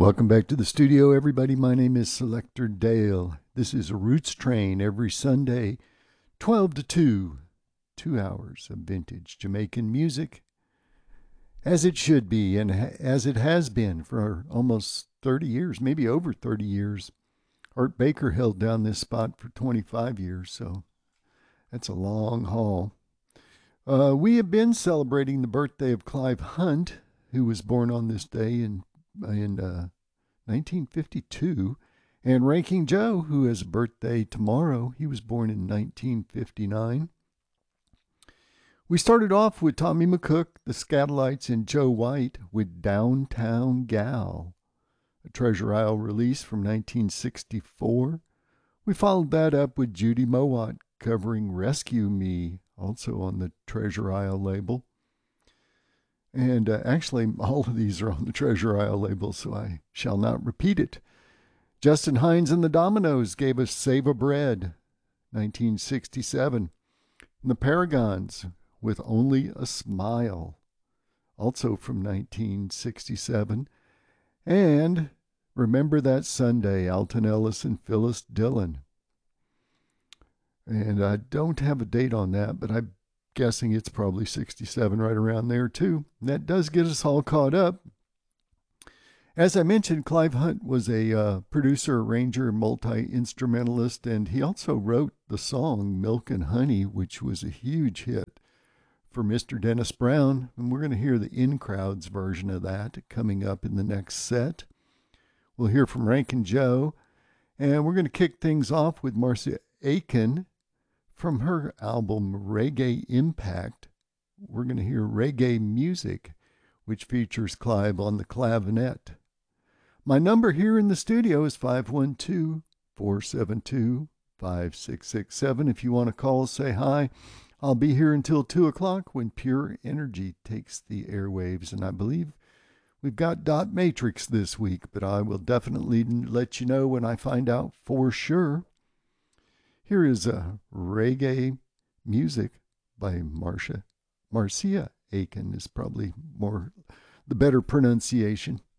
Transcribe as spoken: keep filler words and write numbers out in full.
Welcome back to the studio, everybody. My name is Selector Dale. This is Roots Train every Sunday, twelve to two. Two hours of vintage Jamaican music, as it should be, and ha- as it has been for almost thirty years, maybe over thirty years. Art Baker held down this spot for twenty-five years, so that's a long haul. Uh, we have been celebrating the birthday of Clive Hunt, who was born on this day in in uh, nineteen fifty-two, and Ranking Joe, who has a birthday tomorrow. He was born in nineteen fifty-nine. We started off with Tommy McCook, the Skatalites, and Joe White with Downtown Gal, a Treasure Isle release from nineteen sixty-four. We followed that up with Judy Mowat covering Rescue Me, also on the Treasure Isle label. And uh, actually, all of these are on the Treasure Isle label, so I shall not repeat it. Justin Hines and the Dominoes gave us Save a Bread, nineteen sixty-seven. And the Paragons with Only a Smile, also from nineteen sixty-seven. And Remember That Sunday, Alton Ellis and Phyllis Dillon. And I don't have a date on that, but I'm guessing it's probably sixty-seven, right around there too. And that does get us all caught up. As I mentioned, Clive Hunt was a uh, producer, arranger, multi-instrumentalist, and he also wrote the song Milk and Honey, which was a huge hit for Mister Dennis Brown. And we're going to hear the In Crowds version of that coming up in the next set. We'll hear from Rankin' Joe, and we're going to kick things off with Marcia Aiken from her album Reggae Impact. We're going to hear Reggae Music, which features Clive on the clavinet. My number here in the studio is five one two, four seven two, five six six seven. If you want to call, say hi. I'll be here until two o'clock when Pure Energy takes the airwaves, and I believe we've got Dot Matrix this week, but I will definitely let you know when I find out for sure. Here is a Reggae Music by Marcia. Marcia Aiken is probably more the better pronunciation.